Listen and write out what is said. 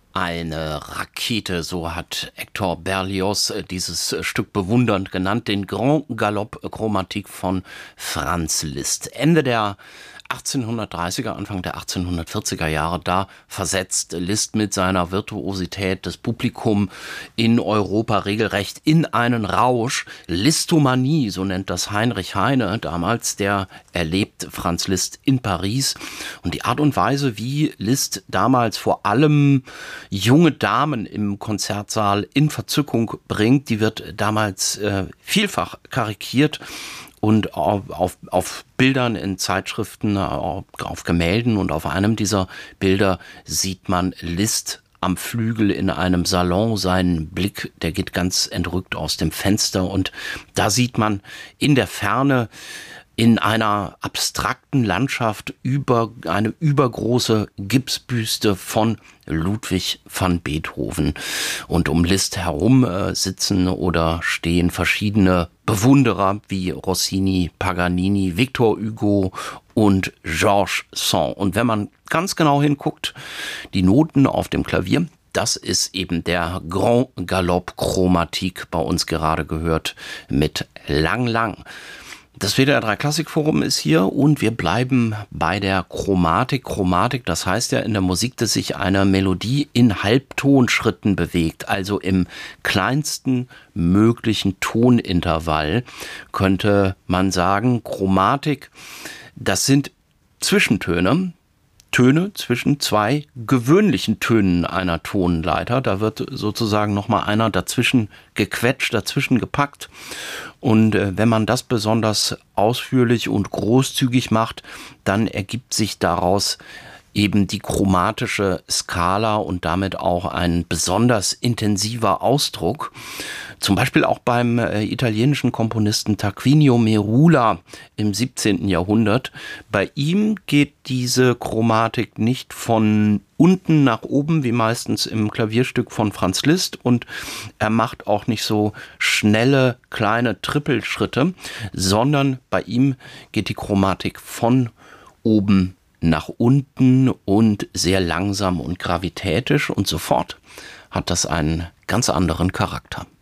Eine Rakete, so hat Hector Berlioz dieses Stück bewundernd genannt, den Grand Galop Chromatique von Franz Liszt. Ende der 1830er, Anfang der 1840er Jahre, da versetzt Liszt mit seiner Virtuosität das Publikum in Europa regelrecht in einen Rausch. Listomanie, so nennt das Heinrich Heine damals, der erlebt Franz Liszt in Paris. Und die Art und Weise, wie Liszt damals vor allem junge Damen im Konzertsaal in Verzückung bringt, die wird damals vielfach karikiert. Und auf Bildern in Zeitschriften, auf Gemälden und auf einem dieser Bilder sieht man Liszt am Flügel in einem Salon. Sein Blick, der geht ganz entrückt aus dem Fenster und da sieht man in der Ferne in einer abstrakten Landschaft eine übergroße Gipsbüste von Ludwig van Beethoven. Und um Liszt herum sitzen oder stehen verschiedene Bewunderer wie Rossini, Paganini, Victor Hugo und Georges Sand. Und wenn man ganz genau hinguckt, die Noten auf dem Klavier, das ist eben der Grand Galop Chromatique, bei uns gerade gehört, mit Lang Lang. Das WDR 3 Klassikforum ist hier und wir bleiben bei der Chromatik. Chromatik, das heißt ja in der Musik, dass sich eine Melodie in Halbtonschritten bewegt, also im kleinsten möglichen Tonintervall, könnte man sagen. Chromatik, das sind Zwischentöne, Töne zwischen zwei gewöhnlichen Tönen einer Tonleiter. Da wird sozusagen nochmal einer dazwischen gequetscht, dazwischen gepackt. Und wenn man das besonders ausführlich und großzügig macht, dann ergibt sich daraus eben die chromatische Skala und damit auch ein besonders intensiver Ausdruck. Zum Beispiel auch beim italienischen Komponisten Tarquinio Merula im 17. Jahrhundert. Bei ihm geht diese Chromatik nicht von unten nach oben, wie meistens im Klavierstück von Franz Liszt, und er macht auch nicht so schnelle, kleine Trippelschritte, sondern bei ihm geht die Chromatik von oben nach unten und sehr langsam und gravitätisch und sofort hat das einen ganz anderen Charakter.